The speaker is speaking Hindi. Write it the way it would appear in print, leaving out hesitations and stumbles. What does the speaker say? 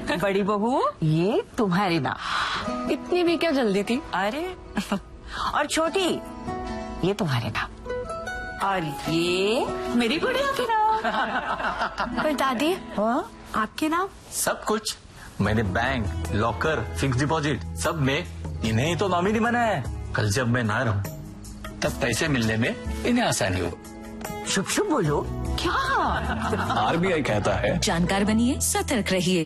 बड़ी बहू, ये तुम्हारे नाम। इतनी भी क्या जल्दी थी? अरे और छोटी, ये तुम्हारे नाम, और ये मेरी गुड़िया के नाम। पर दादी, हाँ? आपके नाम? सब कुछ मैंने बैंक, लॉकर, फिक्स डिपॉजिट सब में इन्हें ही तो नॉमिनी बनाया है। कल जब मैं ना रहूं तब पैसे मिलने में इन्हें आसानी हो। शुभ शुभ बोलो। क्या? आरबीआई कहता है जानकार बनिए, सतर्क रहिए।